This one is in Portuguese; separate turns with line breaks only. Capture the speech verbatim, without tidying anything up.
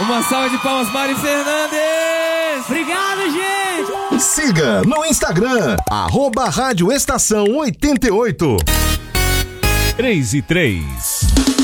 Uma salva de palmas, Mari Fernandes!
Obrigado, gente!
Siga no Instagram, arroba Rádio Estação oitenta e oito.
três e três.